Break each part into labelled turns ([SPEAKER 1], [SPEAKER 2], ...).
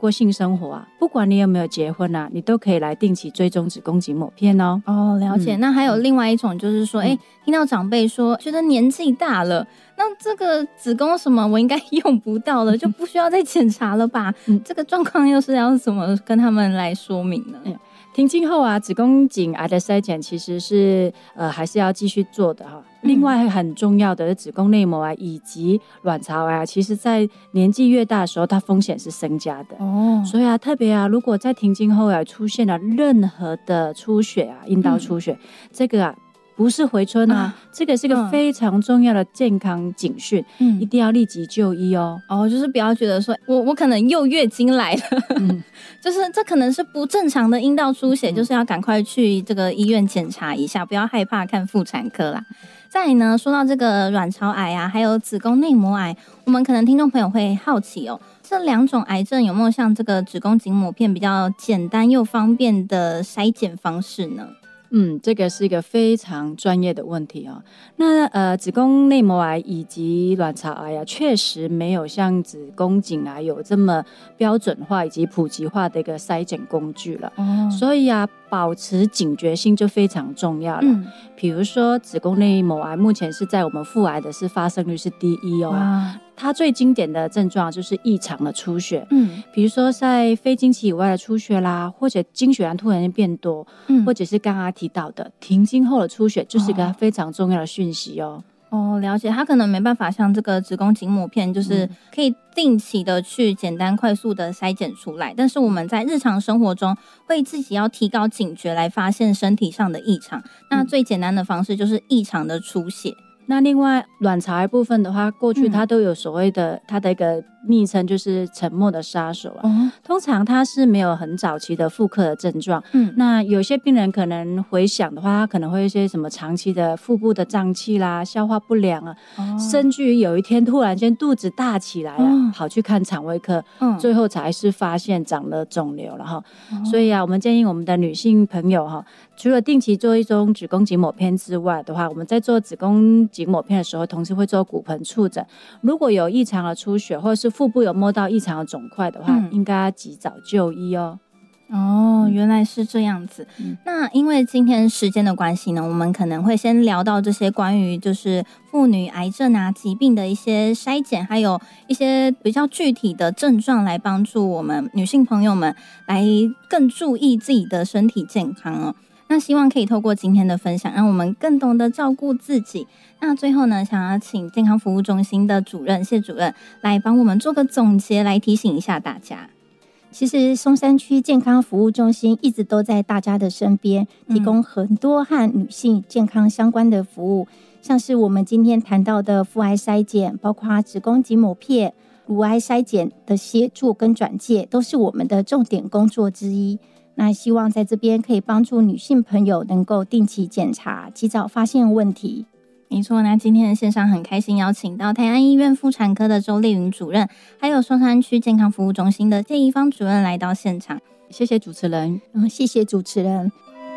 [SPEAKER 1] 过性生活啊，不管你有没有结婚啊，你都可以来定期追踪子宫颈抹片哦。
[SPEAKER 2] 哦，了解。那还有另外一种就是说，听到长辈说觉得年纪大了，那这个子宫什么我应该用不到了，就不需要再检查了吧？这个状况又是要怎么跟他们来说明呢？
[SPEAKER 1] 停经后啊，子宫颈癌的筛检其实是还是要继续做的哈。另外很重要的是子宫内膜癌以及卵巢癌啊，其实在年纪越大的时候，它风险是增加的哦。所以啊，特别啊，如果在停经后啊出现了任何的出血啊，阴道出血，这个啊不是回春啊，这个是个非常重要的健康警讯，一定要立即就医哦。
[SPEAKER 2] 就是不要觉得说我可能又月经来了，就是这可能是不正常的阴道出血，就是要赶快去这个医院检查一下，不要害怕看妇产科啦。再来呢，说到这个卵巢癌啊，还有子宫内膜癌，我们可能听众朋友会好奇哦，这两种癌症有没有像这个子宫颈抹片比较简单又方便的筛检方式呢？
[SPEAKER 1] 这个是一个非常专业的问题哦。那子宫内膜癌以及卵巢癌啊，确实没有像子宫颈癌有这么标准化以及普及化的一个筛检工具了。所以啊，保持警觉性就非常重要了。比如说子宫内膜癌，目前是在我们妇癌的发生率是第一哦。它最经典的症状就是异常的出血，比如说在非经期以外的出血啦，或者经血量突然间变多，或者是刚刚提到的停经后的出血，就是一个非常重要的讯息哦。
[SPEAKER 2] 了解，它可能没办法像这个子宫颈抹片，就是可以定期的去简单快速的筛检出来，但是我们在日常生活中会自己要提高警觉来发现身体上的异常。那最简单的方式就是异常的出血。
[SPEAKER 1] 那另外卵巢癌部分的话，过去它都有所谓的它的一个昵称，就是沉默的杀手啊。通常它是没有很早期的妇科的症状。那有些病人可能回想的话，他可能会有一些什么长期的腹部的胀气啦、消化不良啊，甚至于有一天突然间肚子大起来啊，跑去看肠胃科，最后才是发现长了肿瘤了哈。所以啊，我们建议我们的女性朋友哈，除了定期做一种子宫颈抹片之外的话，我们在做子宫颈抹片的时候，同时会做骨盆触诊。如果有异常的出血，或者是腹部有摸到异常的肿块的话，应该要及早就医哦。
[SPEAKER 2] 原来是这样子。那因为今天时间的关系呢，我们可能会先聊到这些关于就是妇女癌症啊疾病的一些筛检，还有一些比较具体的症状，来帮助我们女性朋友们来更注意自己的身体健康哦。那希望可以透过今天的分享，让我们更懂得照顾自己。那最后呢，想要请健康服务中心的主任谢主任来帮我们做个总结，来提醒一下大家。
[SPEAKER 3] 其实松山区健康服务中心一直都在大家的身边，提供很多和女性健康相关的服务，像是我们今天谈到的妇癌筛检，包括子宫颈抹片、乳癌筛检的协助跟转介，都是我们的重点工作之一。那希望在这边可以帮助女性朋友能够定期检查，及早发现问题。
[SPEAKER 2] 没错，那今天的线上很开心邀请到泰安医院妇产科的周丽云主任，还有松山区健康服务中心的谢宜芳主任来到现场。
[SPEAKER 1] 谢谢主持人。
[SPEAKER 3] 谢谢主持人。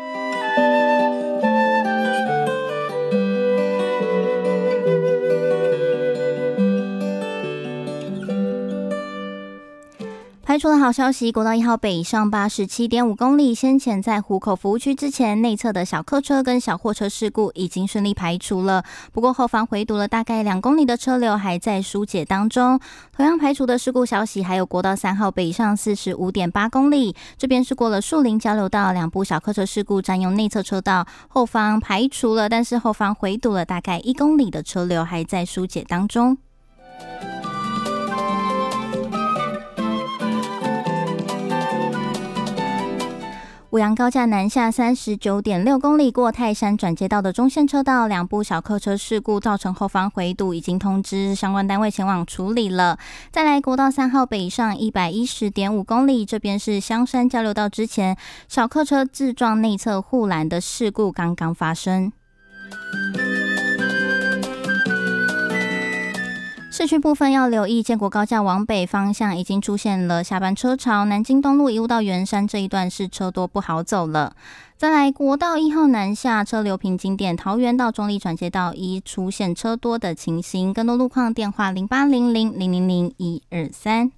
[SPEAKER 4] 排除了好消息，国道1号北上87.5公里，先前在湖口服务区之前内侧的小客车跟小货车事故已经顺利排除了，不过后方回堵了大概2公里的车流还在疏解当中。同样排除的事故消息还有国道3号北上45.8公里，这边是过了树林交流道，2部小客车事故占用内侧车道，后方排除了，但是后方回堵了大概1公里的车流还在疏解当中。五杨高架南下39.6公里，过泰山转接道的中线车道，2部小客车事故造成后方回堵，已经通知相关单位前往处理了。再来国道3号北上110.5公里，这边是香山交流道之前小客车自撞内侧护栏的事故刚刚发生。市区部分要留意，建国高架往北方向已经出现了下班车潮，南京东路一路到圆山这一段是车多不好走了。再来国道1号南下车流平景点，桃园到中坜转接道一出现车多的情形，更多路况电话0800000123。